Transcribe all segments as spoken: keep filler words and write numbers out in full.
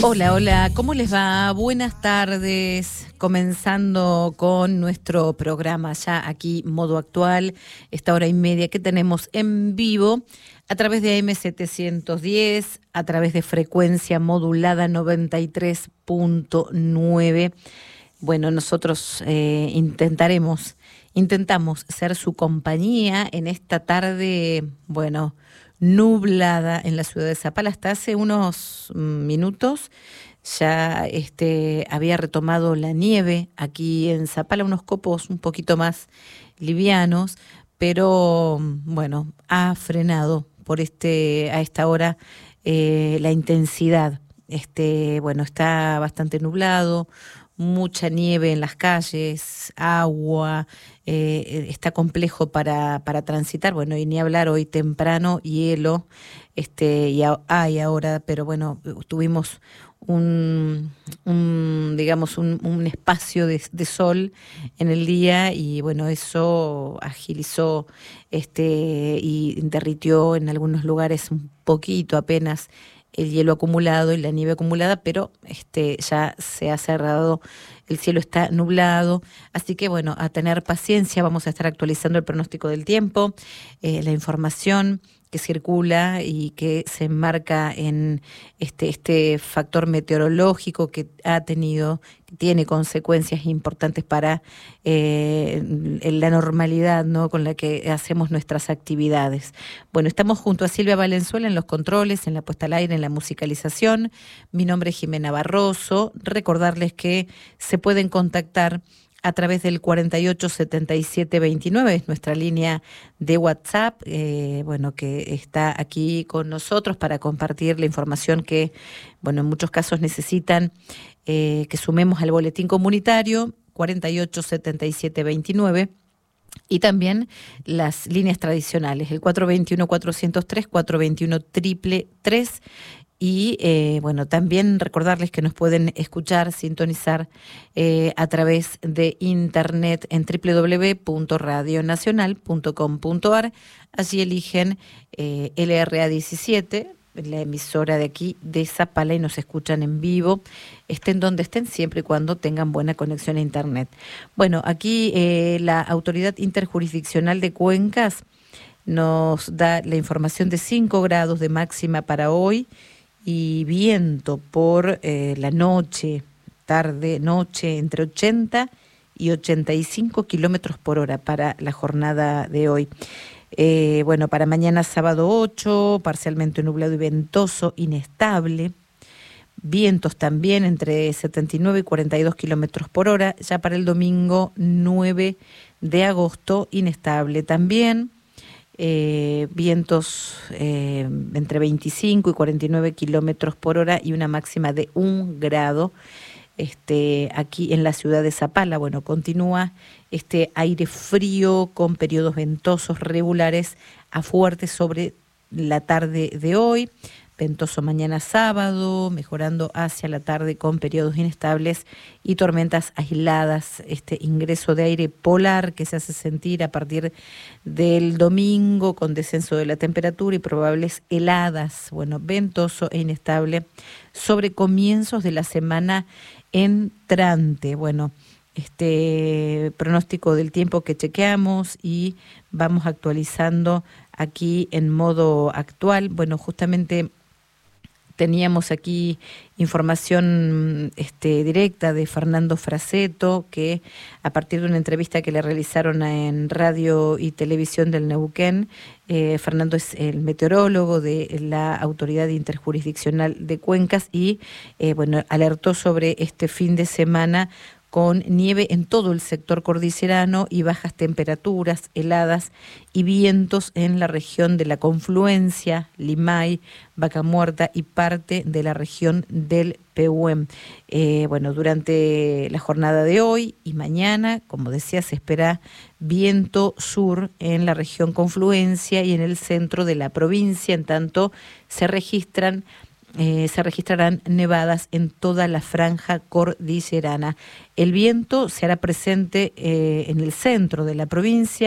Hola, hola, ¿cómo les va? Buenas tardes, comenzando con nuestro programa ya aquí, modo actual, esta hora y media que tenemos en vivo a través de A M setecientos diez, a través de frecuencia modulada noventa y tres punto nueve. Bueno, nosotros eh, intentaremos, intentamos ser su compañía en esta tarde, bueno, nublada en la ciudad de Zapala. Hasta hace unos minutos ya este, había retomado la nieve aquí en Zapala, unos copos un poquito más livianos, pero bueno, ha frenado por este a esta hora eh, la intensidad. Este, bueno, está bastante nublado, mucha nieve en las calles, agua, eh, está complejo para, para transitar, bueno, y ni hablar hoy temprano, hielo, este, y a, hay ahora, pero bueno, tuvimos un, un digamos, un, un espacio de, de sol en el día y bueno, eso agilizó este, y derritió en algunos lugares un poquito apenas el hielo acumulado y la nieve acumulada, pero este ya se ha cerrado, el cielo está nublado, así que bueno, a tener paciencia, vamos a estar actualizando el pronóstico del tiempo, eh, la información que circula y que se enmarca en este, este factor meteorológico que ha tenido, que tiene consecuencias importantes para eh, la normalidad, ¿no?, con la que hacemos nuestras actividades. Bueno, estamos junto a Silvia Valenzuela en los controles, en la puesta al aire, en la musicalización. Mi nombre es Jimena Barroso. Recordarles que se pueden contactar a través del cuarenta y ocho setenta y siete veintinueve, es nuestra línea de WhatsApp, eh, bueno, que está aquí con nosotros para compartir la información que, bueno, en muchos casos necesitan eh, que sumemos al boletín comunitario, cuarenta y ocho setenta y siete veintinueve, y también las líneas tradicionales, el cuatro dos uno cuatro cero tres, cuatro dos uno tres tres tres. Y eh, bueno, también recordarles que nos pueden escuchar, sintonizar eh, a través de internet en doble u doble u doble u punto radio nacional punto com punto a r. Allí eligen eh, L R A diecisiete, la emisora de aquí de Zapala, y nos escuchan en vivo, estén donde estén, siempre y cuando tengan buena conexión a internet. Bueno, aquí eh, la Autoridad Interjurisdiccional de Cuencas nos da la información de cinco grados de máxima para hoy, y viento por eh, la noche, tarde, noche, entre ochenta y ochenta y cinco kilómetros por hora para la jornada de hoy. Eh, bueno, para mañana sábado ocho, parcialmente nublado y ventoso, inestable. Vientos también entre setenta y nueve y cuarenta y dos kilómetros por hora. Ya para el domingo nueve de agosto, inestable también. Eh, vientos eh, entre veinticinco y cuarenta y nueve kilómetros por hora y una máxima de un grado este, aquí en la ciudad de Zapala. Bueno, continúa este aire frío con periodos ventosos regulares a fuertes sobre la tarde de hoy. Ventoso mañana sábado, mejorando hacia la tarde con periodos inestables y tormentas aisladas. Este ingreso de aire polar que se hace sentir a partir del domingo con descenso de la temperatura y probables heladas. Bueno, ventoso e inestable sobre comienzos de la semana entrante. Bueno, este pronóstico del tiempo que chequeamos y vamos actualizando aquí en modo actual. Bueno, justamente teníamos aquí información este, directa de Fernando Fraceto, que a partir de una entrevista que le realizaron en radio y televisión del Neuquén, eh, Fernando es el meteorólogo de la Autoridad Interjurisdiccional de Cuencas y eh, bueno, alertó sobre este fin de semana con nieve en todo el sector cordillerano y bajas temperaturas, heladas y vientos en la región de la Confluencia, Limay, Vaca Muerta y parte de la región del Pehuen. Eh, bueno, durante la jornada de hoy y mañana, como decía, se espera viento sur en la región Confluencia y en el centro de la provincia, en tanto se registran Eh, se registrarán nevadas en toda la franja cordillerana. El viento se hará presente eh, en el centro de la provincia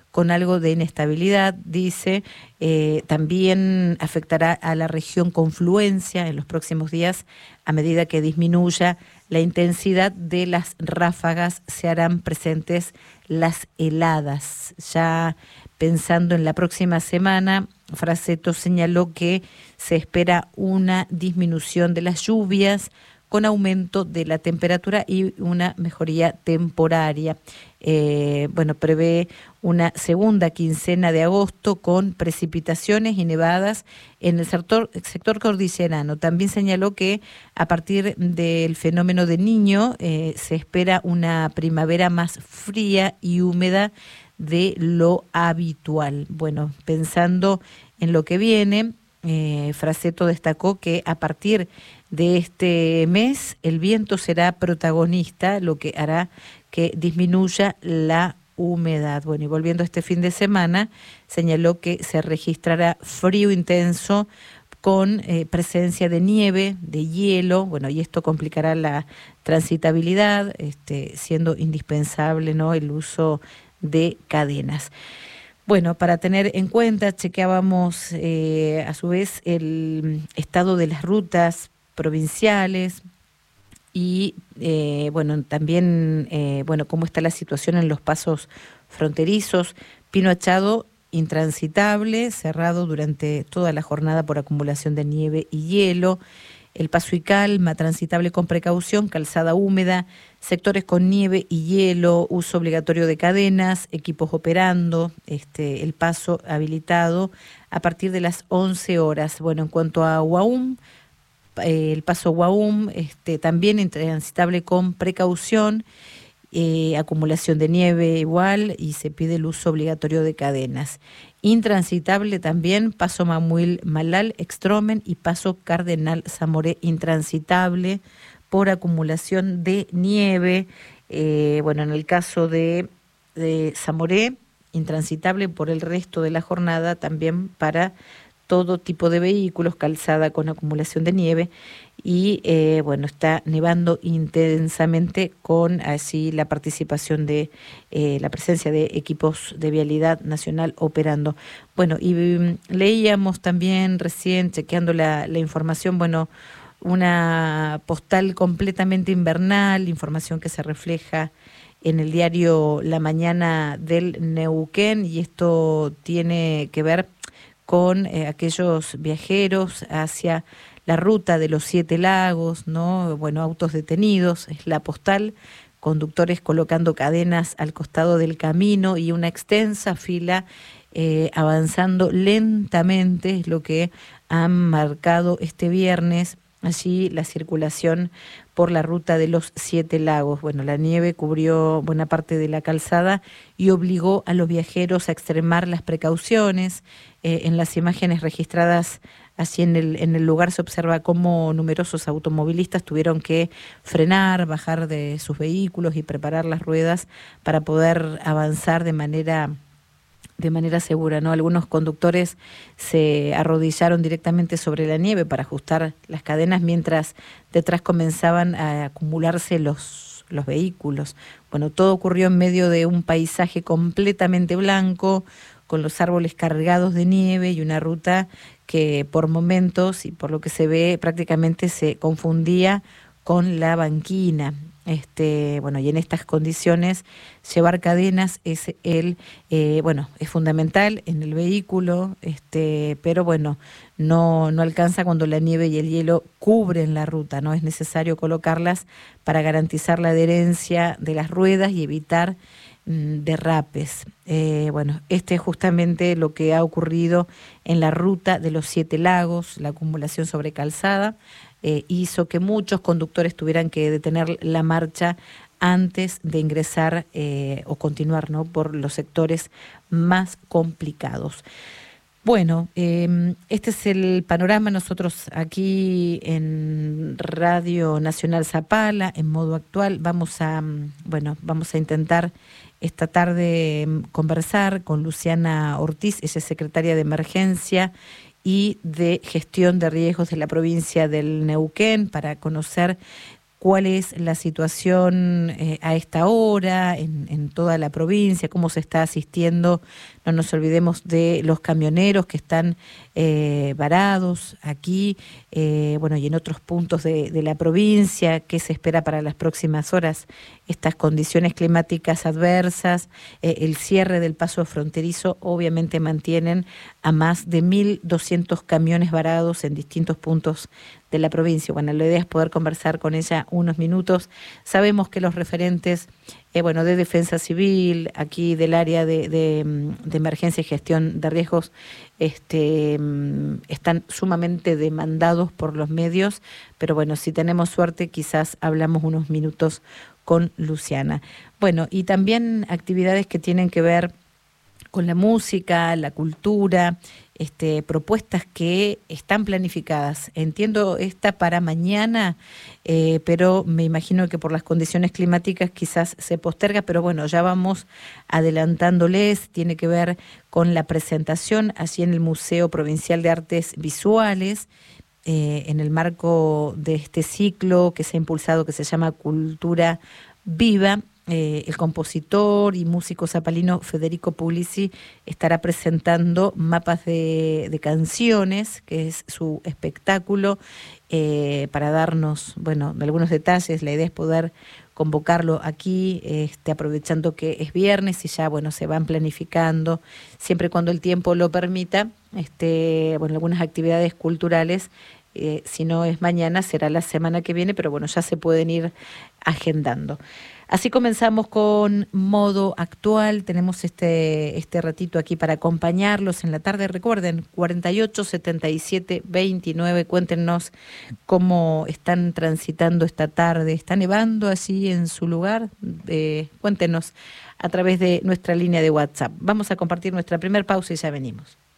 con algo de inestabilidad, dice. Eh, también afectará a la región Confluencia en los próximos días a medida que disminuya la intensidad de las ráfagas, se harán presentes las heladas. Ya pensando en la próxima semana, Frassetto señaló que se espera una disminución de las lluvias con aumento de la temperatura y una mejoría temporaria. Eh, bueno, prevé una segunda quincena de agosto con precipitaciones y nevadas en el sector, sector cordillerano. También señaló que a partir del fenómeno de Niño eh, se espera una primavera más fría y húmeda de lo habitual. Bueno, pensando en lo que viene, eh, Frassetto destacó que a partir de este mes el viento será protagonista, lo que hará que disminuya la humedad. Bueno, y volviendo a este fin de semana, señaló que se registrará frío intenso con eh, presencia de nieve, de hielo, bueno, y esto complicará la transitabilidad, este, siendo indispensable, ¿no?, el uso de cadenas. Bueno, para tener en cuenta, chequeábamos eh, a su vez el estado de las rutas provinciales y eh, bueno, también eh, bueno, cómo está la situación en los pasos fronterizos. Pino Achado, intransitable, cerrado durante toda la jornada por acumulación de nieve y hielo. El Paso y Calma, transitable con precaución, calzada húmeda, sectores con nieve y hielo, uso obligatorio de cadenas, equipos operando, este, el paso habilitado a partir de las once horas. Bueno, en cuanto a Huaum, eh, el Paso Huaum, este, también intransitable con precaución, eh, acumulación de nieve igual, y se pide el uso obligatorio de cadenas. Intransitable también Paso Mamuil Malal Extromen y Paso Cardenal Zamoré, intransitable por acumulación de nieve. Eh, bueno, en el caso de, de Zamoré, intransitable por el resto de la jornada, también para todo tipo de vehículos, calzada con acumulación de nieve. Y eh, bueno, está nevando intensamente, con así la participación de eh, la presencia de equipos de vialidad nacional operando. Bueno, y um, leíamos también recién, chequeando la, la información, bueno, una postal completamente invernal, información que se refleja en el diario La Mañana del Neuquén, y esto tiene que ver con eh, aquellos viajeros hacia la ruta de los Siete Lagos, ¿no? Bueno, autos detenidos, es la postal, conductores colocando cadenas al costado del camino y una extensa fila eh, avanzando lentamente, es lo que han marcado este viernes allí la circulación por la ruta de los Siete Lagos. Bueno, la nieve cubrió buena parte de la calzada y obligó a los viajeros a extremar las precauciones. Eh, en las imágenes registradas así en el, en el lugar se observa cómo numerosos automovilistas tuvieron que frenar, bajar de sus vehículos y preparar las ruedas para poder avanzar de manera de manera segura, ¿no? Algunos conductores se arrodillaron directamente sobre la nieve para ajustar las cadenas, mientras detrás comenzaban a acumularse los, los vehículos. Bueno, todo ocurrió en medio de un paisaje completamente blanco, con los árboles cargados de nieve y una ruta que por momentos, y por lo que se ve, prácticamente se confundía con la banquina. Este, bueno, y en estas condiciones llevar cadenas es el, eh, bueno, es fundamental en el vehículo, este, pero bueno, no, no alcanza cuando la nieve y el hielo cubren la ruta, ¿no? Es necesario colocarlas para garantizar la adherencia de las ruedas y evitar mm, derrapes. Eh, bueno, este es justamente lo que ha ocurrido en la ruta de los Siete Lagos, la acumulación sobre calzada. Eh, hizo que muchos conductores tuvieran que detener la marcha antes de ingresar eh, o continuar, ¿no?, por los sectores más complicados. Bueno, eh, este es el panorama. Nosotros aquí en Radio Nacional Zapala, en Modo Actual, vamos a, bueno, vamos a intentar esta tarde conversar con Luciana Ortiz, ella es secretaria de Emergencia y de Gestión de Riesgos de la provincia del Neuquén, para conocer cuál es la situación eh, a esta hora en, en toda la provincia, cómo se está asistiendo. No nos olvidemos de los camioneros que están eh, varados aquí, eh, bueno, y en otros puntos de, de la provincia. ¿Qué se espera para las próximas horas? Estas condiciones climáticas adversas, eh, el cierre del paso fronterizo, obviamente mantienen a más de mil doscientos camiones varados en distintos puntos de la provincia. Bueno, la idea es poder conversar con ella unos minutos. Sabemos que los referentes eh, bueno, de Defensa Civil, aquí del área de, de, de emergencia y gestión de riesgos, este, están sumamente demandados por los medios, pero bueno, si tenemos suerte quizás hablamos unos minutos con Luciana. Bueno, y también actividades que tienen que ver con la música, la cultura, este, propuestas que están planificadas. Entiendo esta para mañana, eh, pero me imagino que por las condiciones climáticas quizás se posterga, pero bueno, ya vamos adelantándoles. Tiene que ver con la presentación allí en el Museo Provincial de Artes Visuales, eh, en el marco de este ciclo que se ha impulsado, que se llama Cultura Viva. Eh, el compositor y músico zapalino Federico Puglisi estará presentando Mapas de, de Canciones, que es su espectáculo, eh, para darnos, bueno, algunos detalles. La idea es poder convocarlo aquí, este, aprovechando que es viernes y ya, bueno, se van planificando, siempre cuando el tiempo lo permita, este, bueno, algunas actividades culturales. Eh, si no es mañana, será la semana que viene, pero bueno, ya se pueden ir agendando. Así comenzamos con Modo Actual. Tenemos este, este ratito aquí para acompañarlos en la tarde. Recuerden, cuarenta y ocho, setenta y siete, veintinueve. Cuéntenos cómo están transitando esta tarde. ¿Está nevando allí en su lugar? Eh, cuéntenos a través de nuestra línea de WhatsApp. Vamos a compartir nuestra primer pausa y ya venimos.